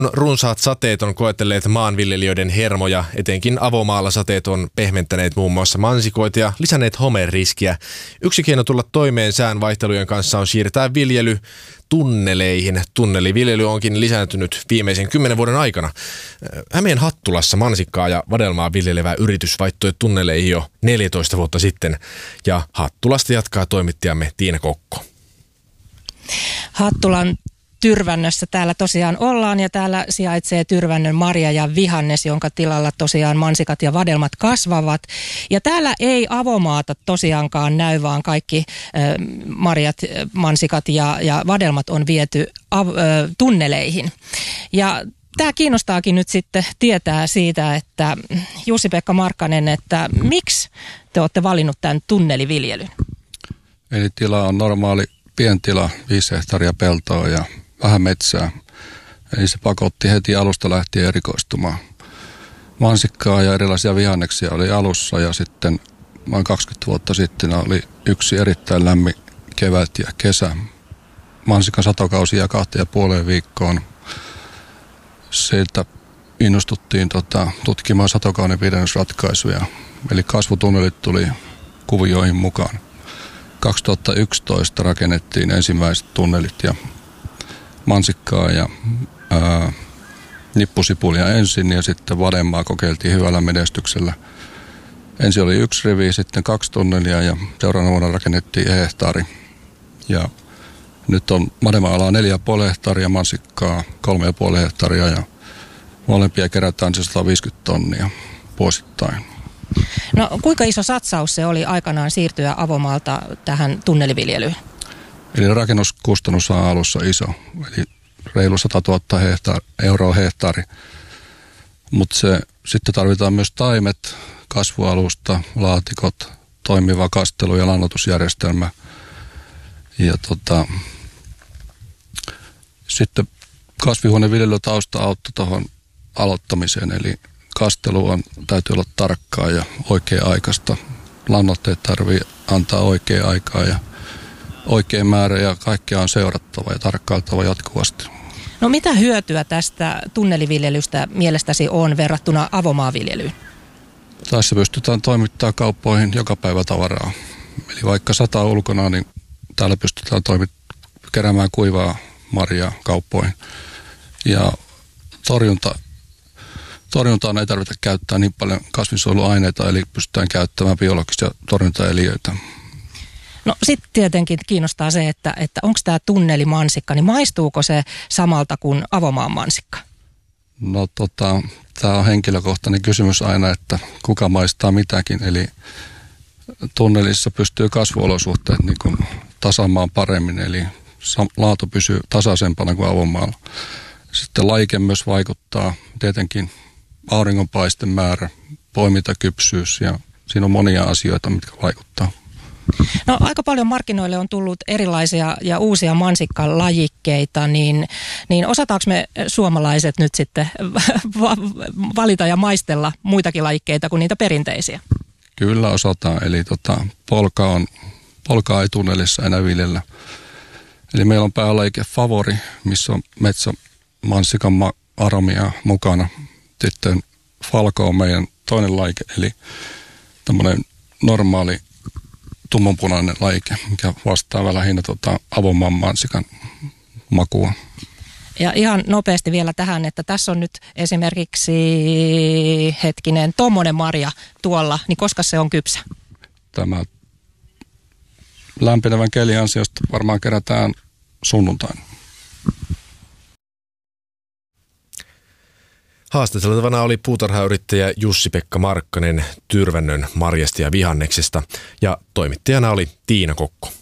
Runsaat sateet on koetelleet maanviljelijöiden hermoja, etenkin avomaalla sateet on pehmentäneet muun muassa mansikoita ja lisänneet homeriskiä. Yksi keino tulla toimeen sään vaihtelujen kanssa on siirtää viljely tunneleihin. Tunneliviljely onkin lisääntynyt viimeisen 10 vuoden aikana. Hämeen Hattulassa mansikkaa ja vadelmaa viljelevä yritys vaihtoi tunneleihin jo 14 vuotta sitten. Ja Hattulasta jatkaa toimittajamme Tiina Kokko. Hattulan Tyrvännössä täällä tosiaan ollaan ja täällä sijaitsee Tyrvännön marja ja vihannes, jonka tilalla tosiaan mansikat ja vadelmat kasvavat. Ja täällä ei avomaata tosiaankaan näy, vaan kaikki marjat, mansikat ja vadelmat on viety tunneleihin. Ja tämä kiinnostaakin nyt sitten tietää siitä, että Jussi-Pekka Markkanen, että miksi te olette valinnut tämän tunneliviljelyn? Eli tila on normaali pientila, 5 hehtaaria peltoa ja vähän metsää. Eli se pakotti heti alusta lähtien erikoistumaan. Mansikkaa ja erilaisia vihanneksia oli alussa ja sitten noin 20 vuotta sitten oli yksi erittäin lämmin kevät ja kesä. Mansikan satokausi ja 2,5 viikkoon. Sieltä innostuttiin tutkimaan satokauden pidennysratkaisuja. Eli kasvutunnelit tuli kuvioihin mukaan. 2011 rakennettiin ensimmäiset tunnelit ja mansikkaa ja nippusipulia ensin ja sitten vadelmaa kokeiltiin hyvällä menestyksellä. Ensin oli 1 rivi, sitten 2 tunnelia ja seuraavana vuonna rakennettiin hehtaari. Ja nyt on vadelma-alaa 4,5 hehtaaria, mansikkaa 3,5 hehtaaria ja molempia kerätään 150 tonnia vuosittain. No kuinka iso satsaus se oli aikanaan siirtyä avomaalta tähän tunneliviljelyyn? Eli rakennuskustannus on alussa iso, eli reilu 100 000 euroa hehtaari. Mutta sitten tarvitaan myös taimet, kasvualusta, laatikot, toimiva kastelu- ja lannoitusjärjestelmä. Ja sitten kasvihuoneviljelytausta auttoi tuohon aloittamiseen, eli kastelu täytyy olla tarkkaa ja oikea-aikaista. Lannoitteet tarvitsee antaa oikea aikaa ja oikea määrä ja kaikkea on seurattava ja tarkkailtava jatkuvasti. No mitä hyötyä tästä tunneliviljelystä mielestäsi on verrattuna avomaanviljelyyn? Tässä pystytään toimittamaan kauppoihin joka päivä tavaraa. Eli vaikka 100 ulkona, niin täällä pystytään keräämään kuivaa marjaa kauppoihin. Ja torjuntaan ei tarvitse käyttää niin paljon kasvinsuojeluaineita, eli pystytään käyttämään biologisia torjuntaeliöitä. No sitten tietenkin kiinnostaa se, että onko tämä tunnelimansikka, niin maistuuko se samalta kuin avomaan mansikka? No tämä on henkilökohtainen kysymys aina, että kuka maistaa mitäkin. Eli tunnelissa pystyy kasvuolosuhteet niin kuin tasaamaan paremmin, eli laatu pysyy tasaisempana kuin avomaalla. Sitten laike myös vaikuttaa, tietenkin auringonpaisten määrä, poimintakypsyys ja siinä on monia asioita, mitkä vaikuttaa. No aika paljon markkinoille on tullut erilaisia ja uusia mansikkalajikkeita, niin osataanko me suomalaiset nyt sitten valita ja maistella muitakin lajikkeita kuin niitä perinteisiä? Kyllä osataan, eli polkaa ei tunnelissa enää viljellä. Eli meillä on päälajike Favori, missä on metsämansikan aromia mukana. Sitten Falco on meidän toinen lajike, eli tämmöinen normaali tummanpunainen lajike, mikä vastaa lähinnä avomaan mansikan makua. Ja ihan nopeasti vielä tähän, että tässä on nyt esimerkiksi tommonen marja tuolla, niin koska se on kypsä? Tämä lämpenevän kelin ansiosta varmaan kerätään sunnuntaina. Haastateltavana oli puutarhayrittäjä Jussi-Pekka Markkanen Tyrvännön marjasta ja vihanneksesta ja toimittajana oli Tiina Kokko.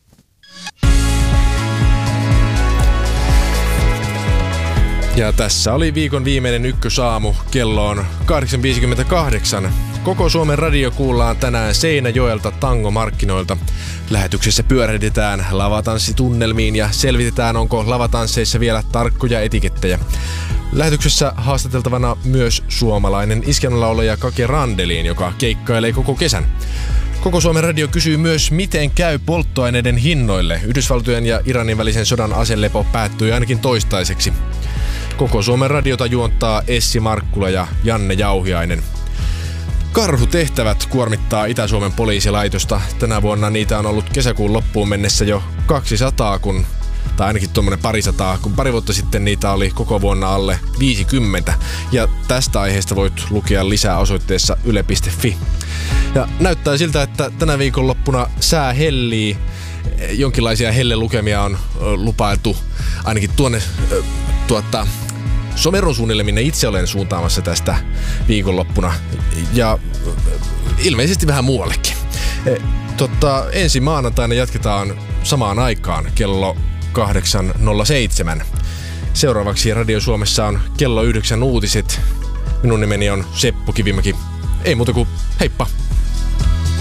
Ja tässä oli viikon viimeinen ykkösaamu. Kello on 8.58. Koko Suomen radio kuullaan tänään Seinäjoelta tangomarkkinoilta. Lähetyksessä pyörähdetään lavatanssitunnelmiin ja selvitetään, onko lavatansseissa vielä tarkkoja etikettejä. Lähetyksessä haastateltavana myös suomalainen iskelmälaulaja Kake Randelin, joka keikkailee koko kesän. Koko Suomen radio kysyy myös, miten käy polttoaineiden hinnoille. Yhdysvaltojen ja Iranin välisen sodan aselepo päättyi ainakin toistaiseksi. Koko Suomen radiota juontaa Essi Markkula ja Janne Jauhiainen. Karhutehtävät kuormittaa Itä-Suomen poliisilaitosta. Tänä vuonna niitä on ollut kesäkuun loppuun mennessä jo 200, tai ainakin tuommoinen parisataa, kun pari vuotta sitten niitä oli koko vuonna alle 50. Ja tästä aiheesta voit lukea lisää osoitteessa yle.fi. Ja näyttää siltä, että tänä viikonloppuna sää hellii. Jonkinlaisia hellelukemia on lupailtu ainakin tuonne Someron suunnille, minne itse olen suuntaamassa tästä viikonloppuna. Ja ilmeisesti vähän muuallekin. Ensi maanantaina jatketaan samaan aikaan kello 8.07. Seuraavaksi Radio Suomessa on kello 9 uutiset. Minun nimeni on Seppo Kivimäki. Ei muuta kuin heippa!